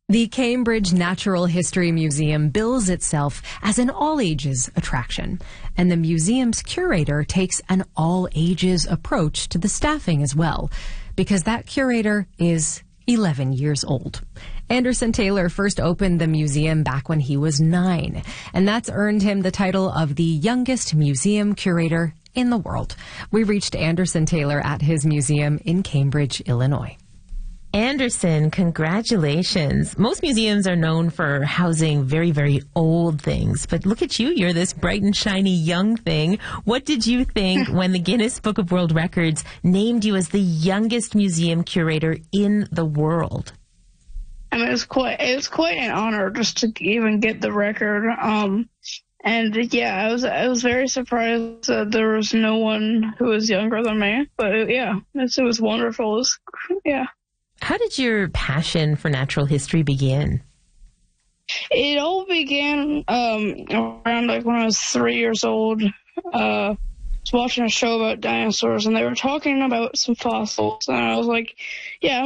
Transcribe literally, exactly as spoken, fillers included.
The Cambridge Natural History Museum bills itself as an all-ages attraction, and the museum's curator takes an all-ages approach to the staffing as well, because that curator is eleven years old. Anderson Taylor first opened the museum back when he was nine, and that's earned him the title of the youngest museum curator in the world. We reached Anderson Taylor at his museum in Cambridge, Illinois. Anderson, congratulations. Most museums are known for housing very, very old things, but look at you. You're this bright and shiny young thing. What did you think when the Guinness Book of World Records named you as the youngest museum curator in the world? I mean, it was quite, it was quite an honor just to even get the record. Um, and yeah, I was, I was very surprised that there was no one who was younger than me, but it, yeah, it, it was wonderful. It was, yeah. How did your passion for natural history begin? It all began um, around like when I was three years old. Uh, I was watching a show about dinosaurs, and they were talking about some fossils, and I was like, yeah,